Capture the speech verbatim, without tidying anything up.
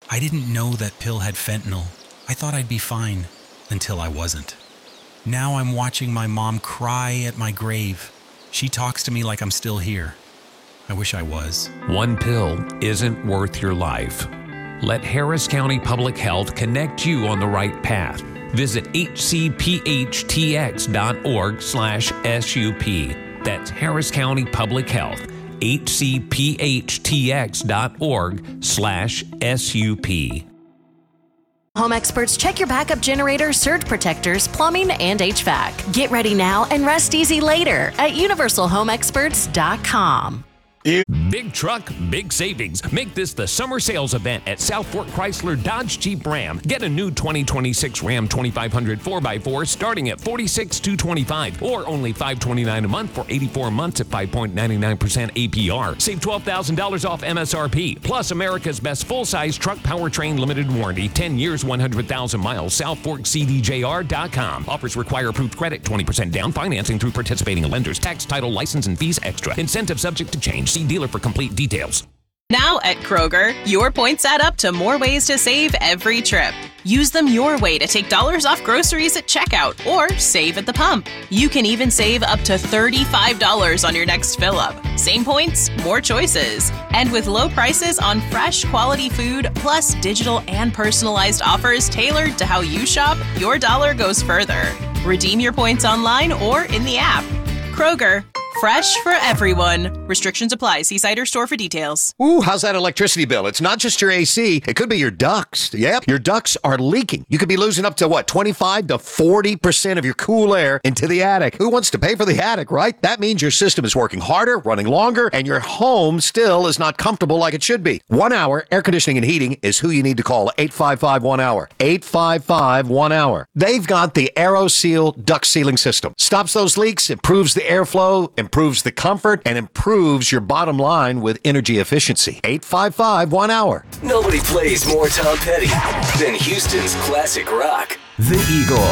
I didn't know that pill had fentanyl. I thought I'd be fine, until I wasn't. Now I'm watching my mom cry at my grave. She talks to me like I'm still here. I wish I was. One pill isn't worth your life. Let Harris County Public Health connect you on the right path. Visit h c p h t x dot org slash S U P. That's Harris County Public Health. h c p h t x dot org slash S U P. Home experts check your backup generator, surge protectors, plumbing, and H V A C. Get ready now and rest easy later at universal home experts dot com. Big truck, big savings. Make this the summer sales event at South Fork Chrysler Dodge Jeep Ram. Get a new twenty twenty-six Ram twenty-five hundred four by four starting at forty-six thousand two hundred twenty-five dollars or only five hundred twenty-nine dollars a month for eighty-four months at five point nine nine percent A P R. Save twelve thousand dollars off M S R P. Plus America's best full-size truck powertrain limited warranty. ten years, one hundred thousand miles. South Fork C D J R dot com. Offers require approved credit, twenty percent down, financing through participating lenders. Tax, title, license, and fees extra. Incentive subject to change. See dealer for complete details. Now at Kroger, your points add up to more ways to save every trip. Use them your way to take dollars off groceries at checkout or save at the pump. You can even save up to thirty-five dollars on your next fill-up. Same points, more choices. And with low prices on fresh, quality food, plus digital and personalized offers tailored to how you shop, your dollar goes further. Redeem your points online or in the app. Kroger, fresh for everyone. Restrictions apply. See site or store for details. Ooh, how's that electricity bill? It's not just your A C. It could be your ducts. Yep, your ducts are leaking. You could be losing up to, what, twenty-five to forty percent of your cool air into the attic. Who wants to pay for the attic, right? That means your system is working harder, running longer, and your home still is not comfortable like it should be. One Hour Air Conditioning and Heating is who you need to call. eight five five one hour. eight five five one hour. They've got the AeroSeal duct sealing system. Stops those leaks, improves the airflow, improves the comfort, and improves your bottom line with energy efficiency. eight five five one hour. Nobody plays more Tom Petty than Houston's classic rock. The Eagle.